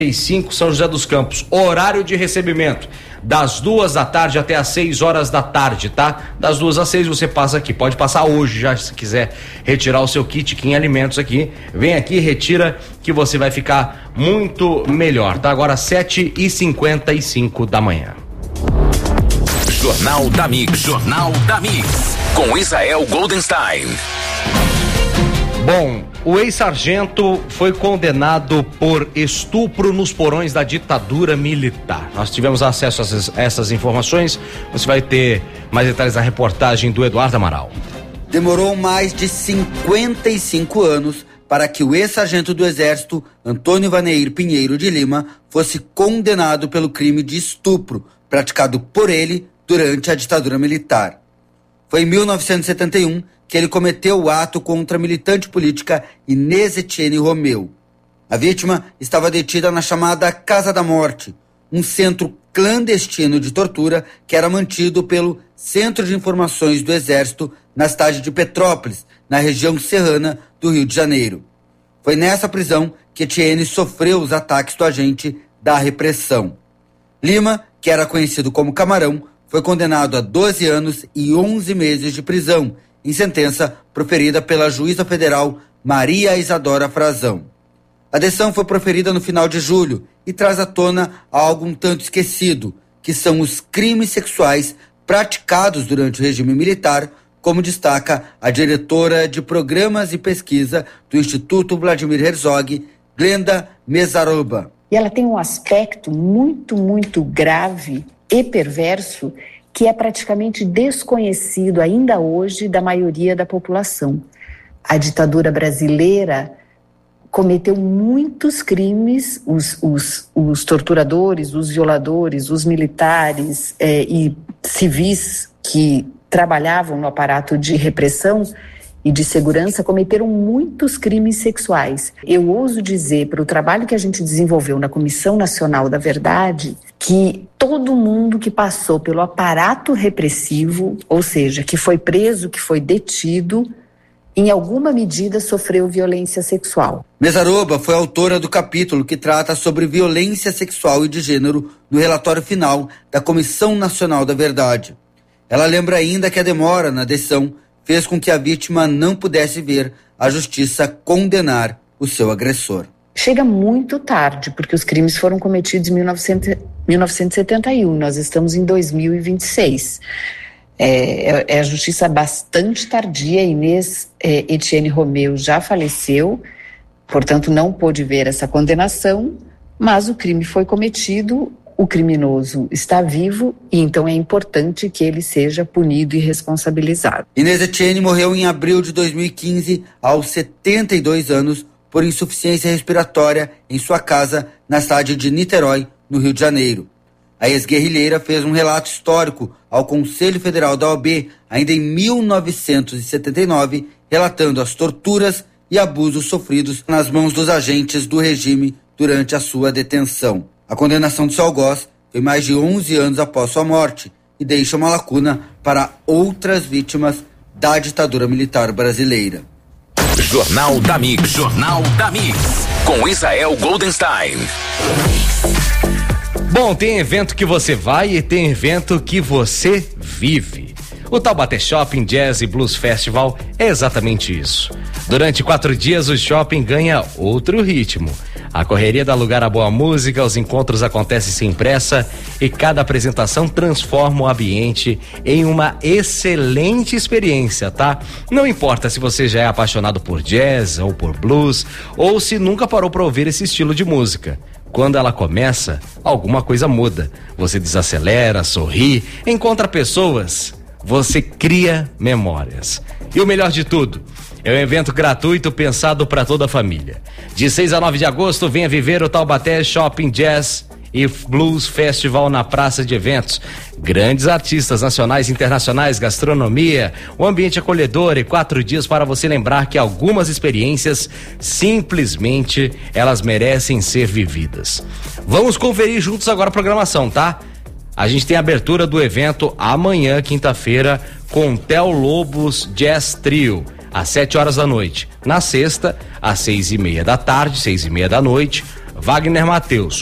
São José dos Campos. Horário de recebimento das 2 da tarde até às 6 horas da tarde, tá? Das 2 às 6 você passa aqui, pode passar hoje já, se quiser retirar o seu kit em alimentos aqui, vem aqui, retira, que você vai ficar muito melhor, tá? Agora 7h55 da manhã. Jornal da Mix, com Israel Goldenstein. Bom, o ex-sargento foi condenado por estupro nos porões da ditadura militar. Nós tivemos acesso a essas informações. Você vai ter mais detalhes na reportagem do Eduardo Amaral. Demorou mais de 55 anos para que o ex-sargento do Exército, Antônio Vaneir Pinheiro de Lima, fosse condenado pelo crime de estupro praticado por ele durante a ditadura militar. Foi em 1971 que ele cometeu o ato contra a militante política Inês Etienne Romeu. A vítima estava detida na chamada Casa da Morte, um centro clandestino de tortura que era mantido pelo Centro de Informações do Exército na cidade de Petrópolis, na região serrana do Rio de Janeiro. Foi nessa prisão que Etienne sofreu os ataques do agente da repressão. Lima, que era conhecido como Camarão, foi condenado a 12 anos e 11 meses de prisão, em sentença proferida pela juíza federal Maria Isadora Frazão. A decisão foi proferida no final de julho e traz à tona algo um tanto esquecido, que são os crimes sexuais praticados durante o regime militar, como destaca a diretora de Programas e Pesquisa do Instituto Vladimir Herzog, Glenda Mezaroba. E ela tem um aspecto muito, muito grave e perverso que é praticamente desconhecido ainda hoje da maioria da população. A ditadura brasileira cometeu muitos crimes, os torturadores, os violadores, os militares e civis que trabalhavam no aparato de repressão e de segurança cometeram muitos crimes sexuais. Eu ouso dizer, para o trabalho que a gente desenvolveu na Comissão Nacional da Verdade, que todo mundo que passou pelo aparato repressivo, ou seja, que foi preso, que foi detido, em alguma medida sofreu violência sexual. Mezaroba foi autora do capítulo que trata sobre violência sexual e de gênero no relatório final da Comissão Nacional da Verdade. Ela lembra ainda que a demora na decisão fez com que a vítima não pudesse ver a justiça condenar o seu agressor. Chega muito tarde, porque os crimes foram cometidos em 1971, nós estamos em 2026. É a justiça bastante tardia. Inês Etienne Romeu já faleceu, portanto não pôde ver essa condenação, mas o crime foi cometido, o criminoso está vivo e então é importante que ele seja punido e responsabilizado. Inês Etienne morreu em abril de 2015, aos 72 anos, por insuficiência respiratória em sua casa na cidade de Niterói, no Rio de Janeiro. A ex-guerrilheira fez um relato histórico ao Conselho Federal da OAB, ainda em 1979, relatando as torturas e abusos sofridos nas mãos dos agentes do regime durante a sua detenção. A condenação de seu algoz foi mais de 11 anos após sua morte e deixa uma lacuna para outras vítimas da ditadura militar brasileira. Jornal da Mix, com Israel Goldenstein. Bom, tem evento que você vai e tem evento que você vive. O Taubaté Shopping Jazz e Blues Festival é exatamente isso. Durante 4 dias o shopping ganha outro ritmo. A correria dá lugar à boa música, os encontros acontecem sem pressa e cada apresentação transforma o ambiente em uma excelente experiência, tá? Não importa se você já é apaixonado por jazz ou por blues ou se nunca parou para ouvir esse estilo de música. Quando ela começa, alguma coisa muda. Você desacelera, sorri, encontra pessoas, você cria memórias. E o melhor de tudo, é um evento gratuito pensado para toda a família. De 6 a 9 de agosto, venha viver o Taubaté Shopping Jazz e Blues Festival na Praça de Eventos. Grandes artistas nacionais e internacionais, gastronomia, um ambiente acolhedor e 4 dias para você lembrar que algumas experiências, simplesmente, elas merecem ser vividas. Vamos conferir juntos agora a programação, tá? A gente tem a abertura do evento amanhã, quinta-feira, com Theo Lobos Jazz Trio, às 7 horas da noite. Na sexta, às 6:30 da tarde, 6:30 da noite, Wagner Mateus,